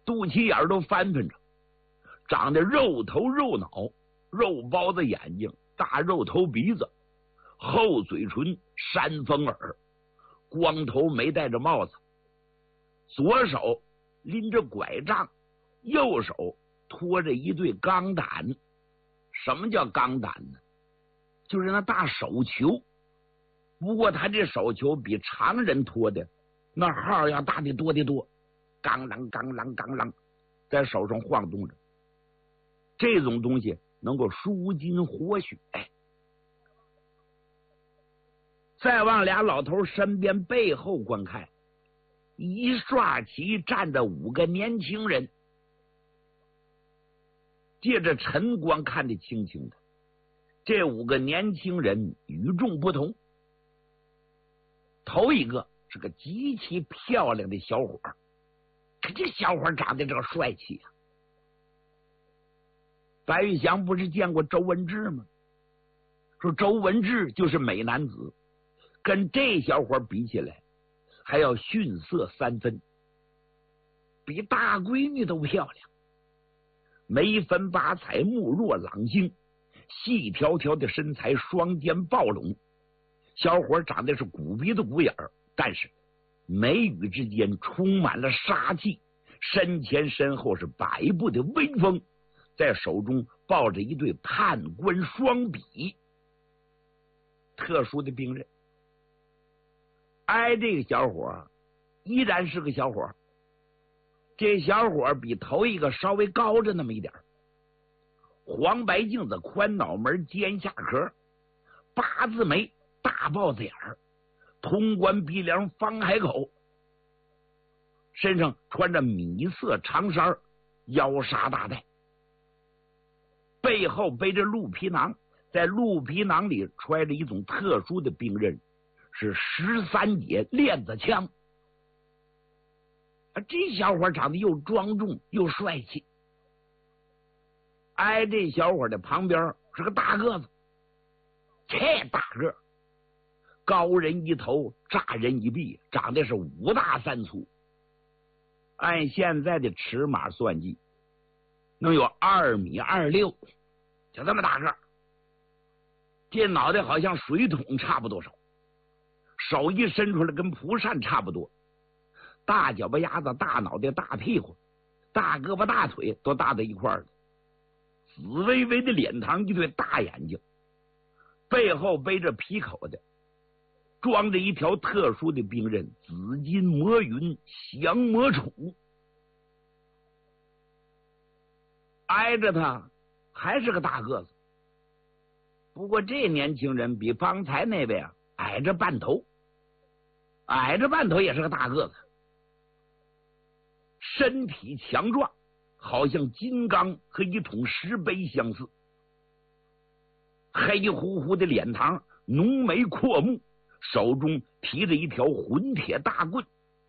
肚脐眼都翻着，长得肉头肉脑，肉包子眼睛，大肉头鼻子，厚嘴唇，山峰耳，光头没戴着帽子，左手拎着拐杖，右手拖着一对钢胆。什么叫钢胆呢？就是那大手球，不过他这手球比常人拖的那号要大的多得多，钢啷钢啷钢啷在手上晃动着，这种东西能够舒筋活血。再往俩老头身边背后观看，一刷旗站着5个年轻人，借着晨光看得清清的。这5个年轻人与众不同，头一个是个极其漂亮的小伙，可这小伙长得这个帅气啊！白玉祥不是见过周文志吗？说周文志就是美男子，跟这小伙比起来还要逊色3分，比大闺女都漂亮，眉分八彩，目若朗星，细条条的身材，双肩抱拢。小伙长得是鼓鼻子鼓眼儿，但是眉宇之间充满了杀气，身前身后是百步的威风，在手中抱着一对判官双笔。特殊的兵刃。这个小伙依然是个小伙，这小伙比头一个稍微高着那么一点，黄白镜子，宽脑门，尖下颏，八字眉，大豹子眼儿，通关鼻梁，方海口，身上穿着米色长衫，腰纱大带，背后背着鹿皮囊，在鹿皮囊里揣着一种特殊的兵刃，是13节链子枪。这小伙长得又庄重又帅气。这小伙的旁边是个大个子，这大个高人一头，炸人一臂，长得是5大3粗，按现在的尺码算计，能有2.26米，就这么大个。这脑袋好像水桶差不多少，手一伸出来跟蒲扇差不多，大脚巴丫子，大脑袋，大屁股，大胳膊大腿都搭在一块儿了，紫微微的脸膛，一对大眼睛，背后背着皮口的，装着一条特殊的兵刃，紫金魔云降魔杵。挨着他还是个大个子，不过这年轻人比方才那位矮着半头，也是个大个子，身体强壮，好像金刚和一桶石碑相似，黑乎乎的脸膛，浓眉阔目，手中提着一条混铁大棍。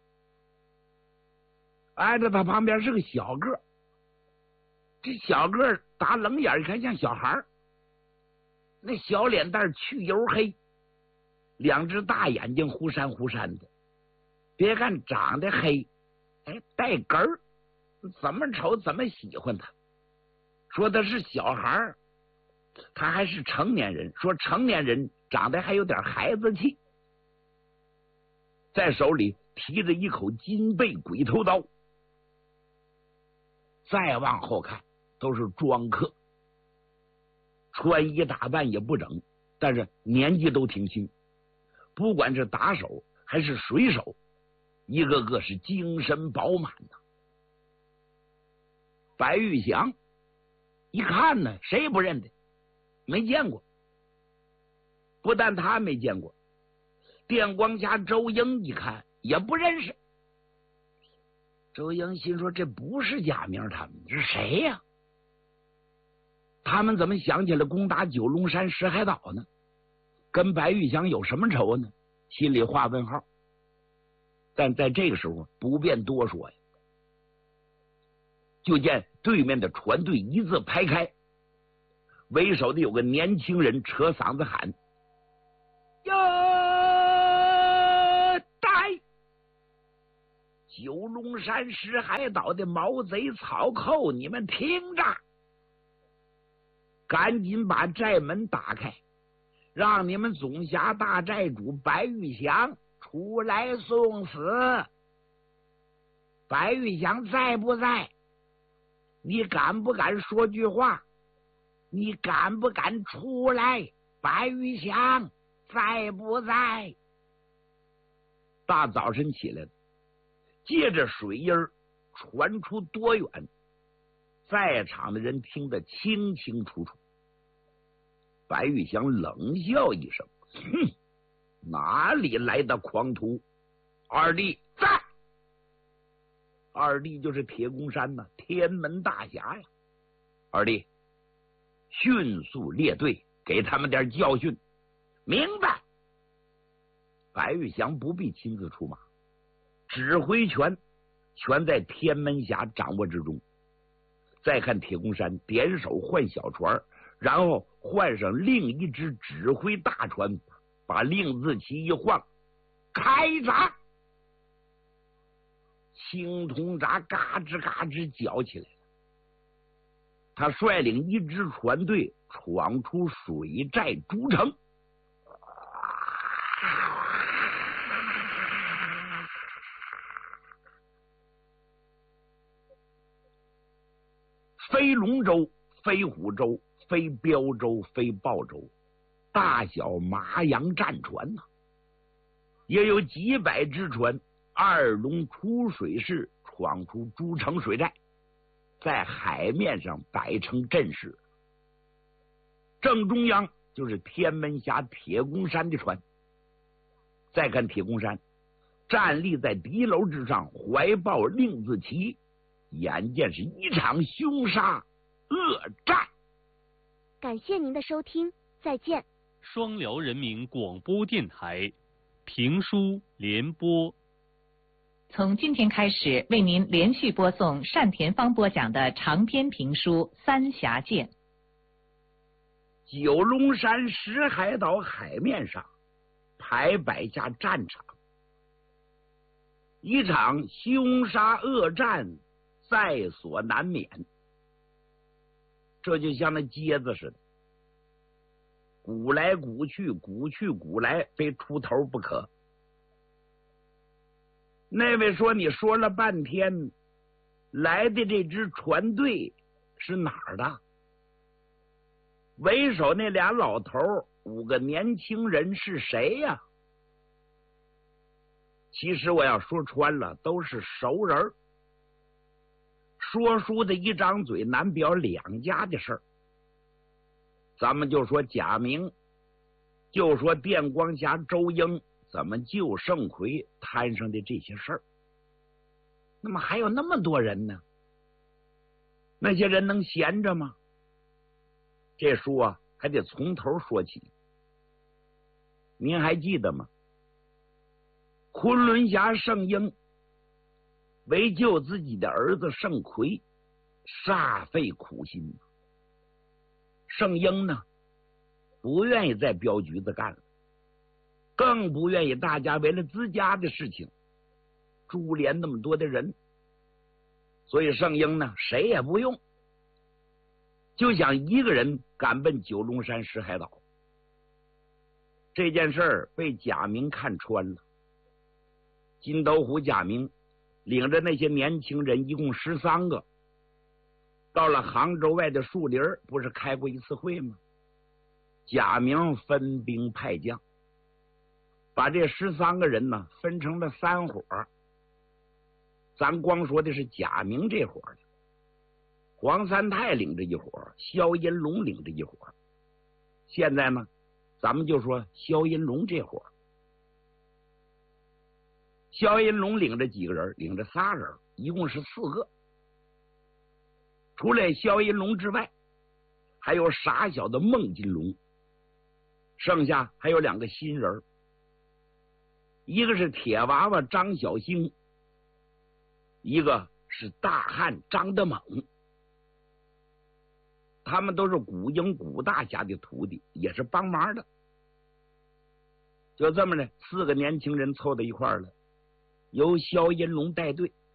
挨着他旁边是个小个，这小个打冷眼一看像小孩，那小脸蛋去油黑，2只大眼睛忽闪忽闪的，别看长得黑，带根儿，怎么瞅怎么喜欢他。说的是小孩，他还是成年人，说成年人长得还有点孩子气。在手里提着一口金背鬼头刀。再往后看都是庄客，穿衣打扮也不整，但是年纪都挺轻，不管是打手还是水手，一个个是精神饱满的。白玉祥一看呢，谁也不认得，没见过。不但他没见过，电光侠周英一看也不认识。周英心说这不是假名，他们是谁呀？他们怎么想起来攻打九龙山石海岛呢？跟白玉祥有什么仇呢？心里画问号。但在这个时候不便多说呀。就见对面的船队一字排开，为首的有个年轻人扯嗓子喊：呀！ 九龙山石海岛的毛贼草寇，你们听着，赶紧把寨门打开，让你们总辖大寨主白玉祥出来送死。白玉祥在不在？你敢不敢说句话？你敢不敢出来？白玉祥在不在？大早晨起来了，借着水音传出多远，在场的人听得清清楚楚。白玉祥冷笑一声：“哼，哪里来的狂徒？二弟在。”二弟就是铁公山呐，天门大侠呀。二弟，迅速列队，给他们点教训。明白。白玉祥不必亲自出马，指挥权全在天门峡掌握之中。再看铁公山点手换小船，然后换上另一只指挥大船，把令字旗一晃，开闸。青铜闸嘎吱嘎吱搅起来了。他率领一支船队闯出水寨诸城。非龙舟，非虎舟，非标舟，非豹舟，大小麻洋战船呐，也有几百只船。二龙出水式闯出诸城水寨，在海面上摆成阵势。正中央就是天门峡铁公山的船。再看铁公山站立在敌楼之上，怀抱令字旗，眼见是一场凶杀恶战。 感谢您的收听，再见。 双辽人民广播电台评书联播。 从今天开始，为您连续播送单田芳播讲的长篇评书《三峡剑》。 九龙山石海岛海面上排摆下战场，一场凶杀恶战在所难免。这就像那疖子似的，鼓来鼓去，鼓去鼓来，非出头不可。那位说，你说了半天，来的这支船队是哪儿的？为首那俩老头，5个年轻人是谁呀？其实我要说穿了，都是熟人。说书的一张嘴难表两家的事儿。咱们就说贾明，就说电光侠周英，怎么救盛奎摊上的这些事儿。那么还有那么多人呢，那些人能闲着吗？这书啊还得从头说起。您还记得吗？昆仑侠盛英为救自己的儿子盛奎，煞费苦心。盛英呢，不愿意再镖局子干了，更不愿意大家为了自家的事情株连那么多的人，所以盛英呢，谁也不用，就想一个人赶奔九龙山石海岛。这件事儿被贾明看穿了。金斗虎贾明领着那些年轻人，一共13个，到了杭州外的树林，不是开过一次会吗？贾明分兵派将，把这13个人呢分成了3伙。咱光说的是贾明这伙的，黄三泰领着一伙，萧银龙领着一伙。现在呢，咱们就说萧银龙这伙。萧银龙领着几个人？领着3人，一共是4个。除了萧银龙之外，还有傻小的孟金龙，剩下还有2个新人，一个是铁娃娃张小兴，一个是大汉张德猛。他们都是古英古大侠的徒弟，也是帮忙的。就这么的，4个年轻人凑到一块儿了。 由小银龙带队，